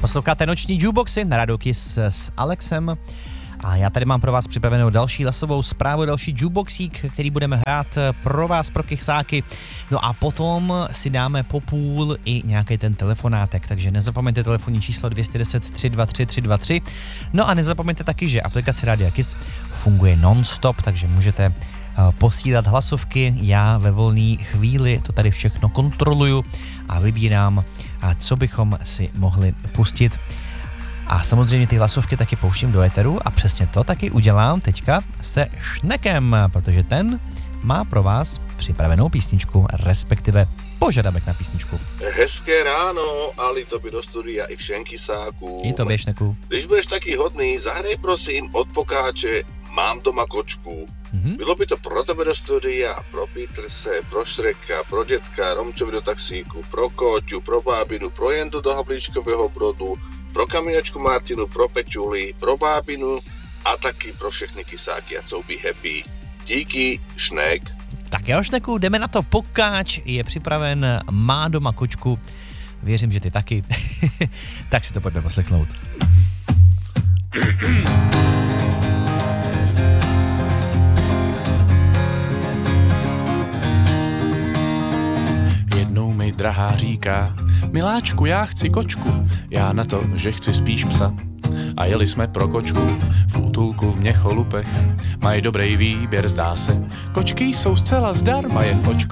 Posloucháte noční jukeboxy na Radio Kiss s Alexem. A já tady mám pro vás připravenou další hlasovou zprávu, další jukeboxík, který budeme hrát pro vás, pro kechsáky. No a potom si dáme po půl i nějaký ten telefonátek, takže nezapomeňte telefonní číslo 210 323 323. No a nezapomeňte taky, že aplikace Radio Kiss funguje non-stop, takže můžete posílat hlasovky. Já ve volné chvíli to tady všechno kontroluju a vybírám, co bychom si mohli pustit. A samozřejmě ty hlasovky taky pouštím do éteru a přesně to taky udělám teďka se Šnekem, protože ten má pro vás připravenou písničku, respektive požadavek na písničku. Hezké ráno, Ali, tobě do studia i všem kysákům. I tobě, Šneku. Když budeš taky hodný, zahraj prosím od Pokáče Mám doma kočku. Bylo by to pro tebe do studia, pro Peterse, pro Šreka, pro dětka, Romčovi do taxíku, pro Kóťu, pro bábinu, pro Jendu do Havlíčkového Brodu, pro Kamínačku Martinu, pro Peťuli, pro bábinu a taky pro všechny kysáky a co by happy. Díky, Šnek. Tak jo, Šneku, jdeme na to. Pokáč je připraven, má doma kočku. Věřím, že ty taky. Tak si to pojďme poslechnout. Jednou mi drahá říká: miláčku, já chci kočku. Já na to, že chci spíš psa. A jeli jsme pro kočku v útulku v Měcholupech. Mají dobrý výběr, zdá se. Kočky jsou zcela zdarma, jen kočko